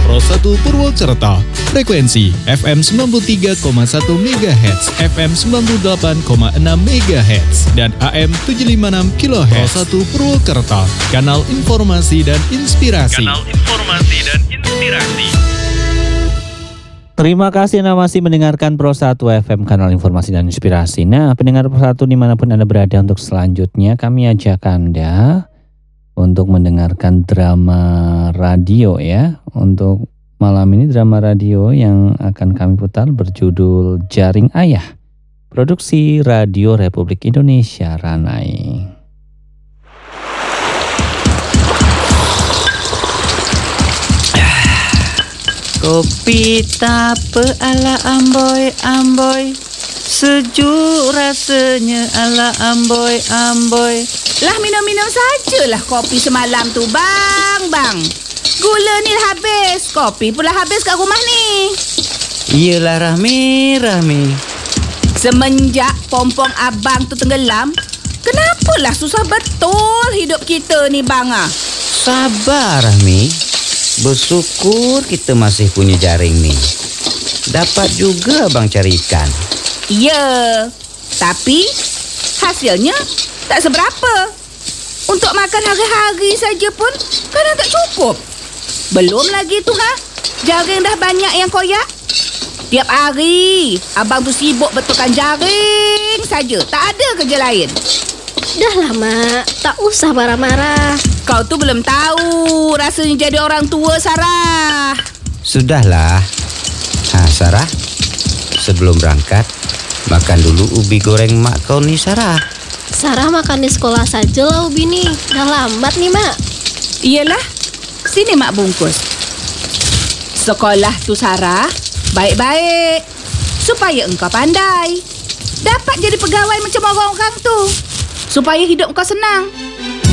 Pro 1 Purwokerto. Frekuensi FM 93,1 MHz, FM 98,6 MHz, dan AM 756 kHz. Pro 1 Purwokerto. Kanal informasi dan inspirasi. Terima kasih Anda masih mendengarkan Pro 1 FM, kanal informasi dan inspirasi. Nah, pendengar Pro 1 dimanapun Anda berada, untuk selanjutnya kami ajak Anda untuk mendengarkan drama radio ya. Untuk malam ini drama radio yang akan kami putar berjudul Jaring Ayah. Produksi Radio Republik Indonesia Ranai. Kopi tape ala amboy, sejuk rasanya ala amboy. Lah minum-minum sajalah kopi semalam tu bang. Gula ni dah habis, kopi pula habis kat rumah ni. Iyalah Rahmi. Semenjak pompong abang tu tenggelam, kenapalah susah betul hidup kita ni bang ah. Sabar Rahmi. Bersyukur kita masih punya jaring ni. Dapat juga abang cari ikan. Ya, tapi hasilnya tak seberapa. Untuk makan hari-hari saja pun kadang tak cukup. Belum lagi tu jaring dah banyak yang koyak. Tiap hari abang tu sibuk betulkan jaring saja, tak ada kerja lain. Dah lah Mak, tak usah marah-marah. Kau tu belum tahu rasanya jadi orang tua, Sarah. Sudahlah. Sarah, sebelum berangkat makan dulu ubi goreng mak kau ni, Sarah. Sarah makan di sekolah saja lah ubi ni. Dah lambat nih Mak. Iyalah, sini mak bungkus. Sekolah tu Sarah baik-baik supaya engkau pandai. Dapat jadi pegawai macam orang-orang tu, supaya hidup kau senang.